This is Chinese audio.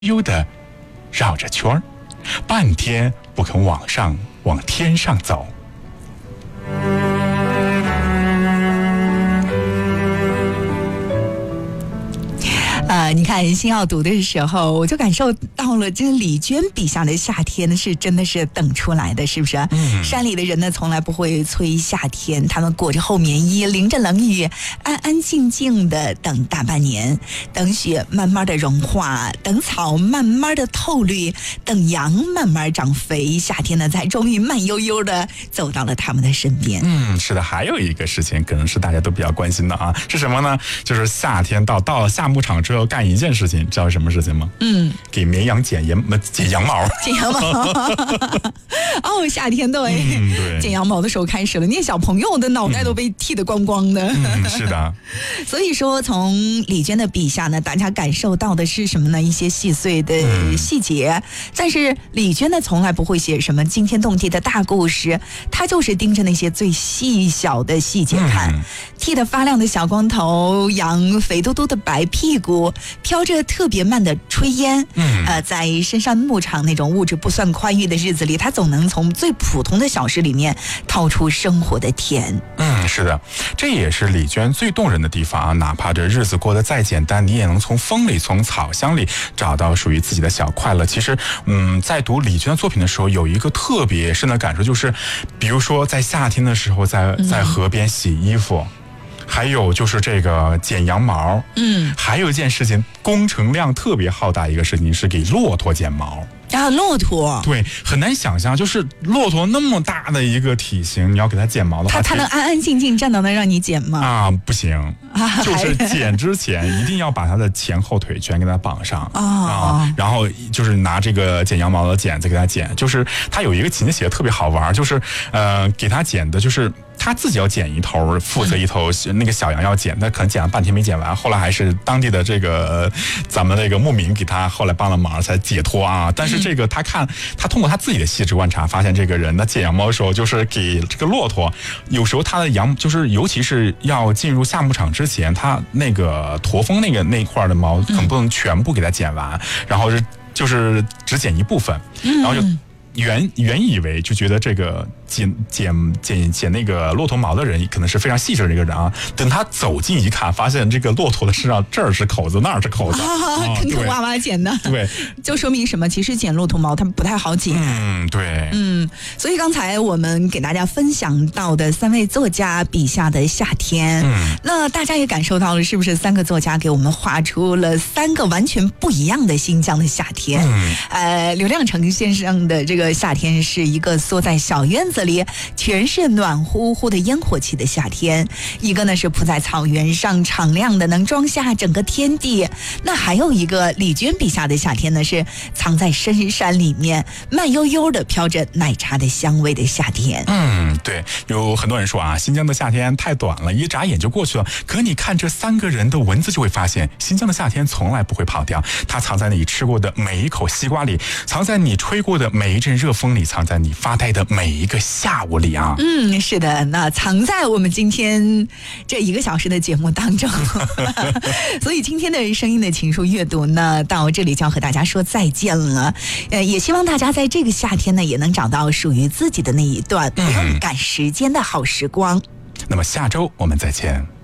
悠的绕着圈儿，半天不肯往天上走。 你看新奥读的时候，我就感受到了这李娟笔下的夏天是真的是等出来的，是不是？山里的人呢，从来不会催夏天，他们裹着厚棉衣，淋着冷雨，安安静静的等大半年，等雪慢慢的融化，等草慢慢的透绿，等羊慢慢长肥，夏天呢才终于慢悠悠的走到了他们的身边。 是的，还有一个事情可能是大家都比较关心的啊，是什么呢？就是夏天到了夏牧场之后干一件事情，知道是什么事情吗？给绵羊剪羊毛。剪羊毛哦，夏天对，剪羊毛的时候开始了，那些小朋友的脑袋都被剃得光光的。 是的。 所以说从李娟的笔下呢，大家感受到的是什么呢？一些细碎的细节。但是李娟呢，从来不会写什么惊天动地的大故事，她就是盯着那些最细小的细节看。剃得发亮的小光头，羊肥嘟嘟的白屁股，飘着特别慢的炊烟。在深山牧场那种物质不算宽裕的日子里，他总能从最普通的小事里面掏出生活的甜。 是的，这也是李娟最动人的地方啊！哪怕这日子过得再简单，你也能从风里、从草香里找到属于自己的小快乐。其实，在读李娟的作品的时候，有一个特别深的感受，就是比如说在夏天的时候，在河边洗衣服。还有就是这个剪羊毛，还有一件事情，工程量特别浩大一个事情是给骆驼剪毛。 骆驼， 对，很难想象，就是骆驼那么大的一个体型，你要给它剪毛的话， 它能安安静静站到那让你剪吗？ 不行，就是剪之前一定要把它的前后腿全给它绑上然后就是拿这个剪羊毛的剪子给它剪。就是它有一个情节写的特别好玩，就是给它剪的就是他自己要剪一头，负责一头那个小羊要剪，他可能剪了半天没剪完，后来还是当地的这个咱们那个牧民给他后来帮了忙才解脱啊。但是这个他通过他自己的细致观察，发现这个人他剪羊毛的时候，就是给这个骆驼，有时候他的羊就是尤其是要进入夏牧场之前，他那个驼峰那块的毛可能不能全部给他剪完，然后就是只剪一部分，然后就原以为就觉得这个剪那个骆驼毛的人可能是非常细致的一个人啊，等他走近一看，发现这个骆驼的身上这儿是口子那儿是口子， 坑坑洼洼剪的， 对， 就说明什么？其实剪骆驼毛它不太好剪， 对， 所以刚才我们给大家分享到的3位作家笔下的夏天，那大家也感受到了，是不是3个作家给我们画出了3个完全不一样的新疆的夏天？刘亮程先生的这个夏天是一个缩在小院子里全是暖乎乎的烟火气的夏天，一个呢是铺在草原上敞亮的能装下整个天地，那还有一个李娟笔下的夏天呢是藏在深山里面慢悠悠的飘着奶茶的香味的夏天。 对，有很多人说啊，新疆的夏天太短了，一眨眼就过去了。可你看这3个人的文字就会发现，新疆的夏天从来不会跑掉，它藏在你吃过的每一口西瓜里，藏在你吹过的每一阵热风里，藏在你发呆的每一个下午里啊。 是的，那藏在我们今天这1个小时的节目当中。所以今天的声音的情书阅读呢，到这里就要和大家说再见了。也希望大家在这个夏天呢，也能找到属于自己的那一段不用赶时间的好时光。 那么下周我们再见。